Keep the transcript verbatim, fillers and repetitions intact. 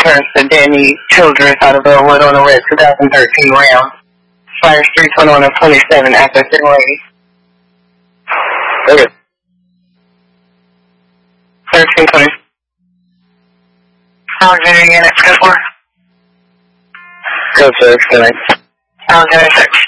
returns to Danny Childress out of Bellwood on a red twenty thirteen Ram. Fires three twenty-one and twenty-seven after sitting lady. Okay. thirteen twenty. Alexander unit, good for. Go six, connect. Alexander six.